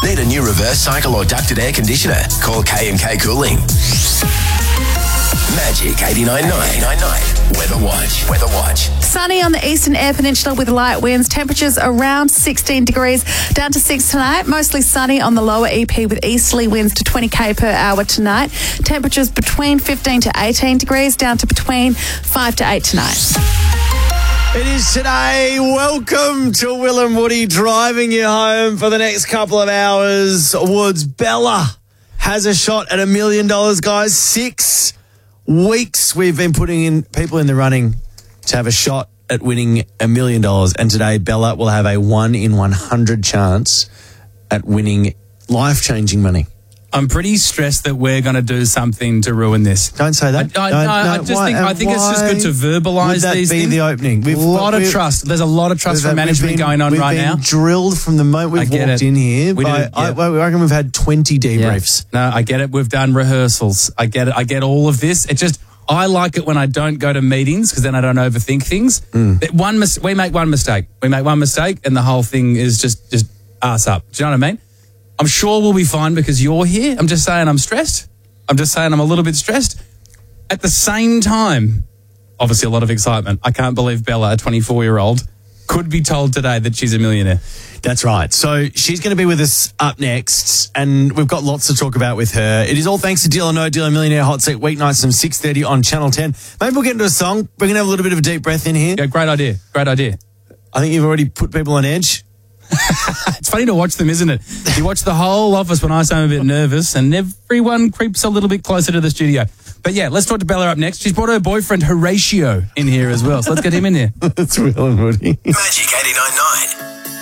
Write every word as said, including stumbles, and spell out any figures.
Need a new reverse cycle or ducted air conditioner? Call K and K Cooling. Magic eighty-nine point nine. Weather Watch. Weather Watch. Sunny on the eastern Eyre Peninsula with light winds. Temperatures around sixteen degrees, down to six tonight. Mostly sunny on the lower E P with easterly winds to twenty k per hour tonight. Temperatures between fifteen to eighteen degrees, down to between five to eight tonight. It is today. Welcome to Will and Woody driving you home for the next couple of hours. Woods, Bella has a shot at a million dollars, guys. Six weeks we've been putting in people in the running to have a shot at winning a million dollars. And today, Bella will have a one in one hundred chance at winning life-changing money. I'm pretty stressed that we're going to do something to ruin this. Don't say that. I, I, no, no, no, I just why, think I think it's just good to verbalise would that these be things. the opening? We've a lot of we've, trust. There's a lot of trust we've, from management we've been, going on we've right been now. Drilled from the moment we've I get walked it. in here. We do, by, yeah. I, I reckon we've had twenty debriefs. Yeah. No, I get it. We've done rehearsals. I get it. I get all of this. It just I like it when I don't go to meetings because then I don't overthink things. Mm. One mis- we make one mistake. We make one mistake and the whole thing is just just arse up. Do you know what I mean? I'm sure we'll be fine because you're here. I'm just saying I'm stressed. I'm just saying I'm a little bit stressed. At the same time, obviously a lot of excitement. I can't believe Bella, a twenty-four-year-old, could be told today that she's a millionaire. That's right. So she's going to be with us up next, and we've got lots to talk about with her. It is all thanks to Deal or No Deal Millionaire Hot Seat weeknights from six thirty on Channel ten. Maybe we'll get into a song. We're going to have a little bit of a deep breath in here. Yeah, great idea. Great idea. I think you've already put people on edge. It's funny to watch them, isn't it? You watch the whole office when I say I'm a bit nervous and everyone creeps a little bit closer to the studio. But yeah, let's talk to Bella up next. She's brought her boyfriend Horatio in here as well. So let's get him in here. That's Will and Woody. Magic eighty-nine point nine.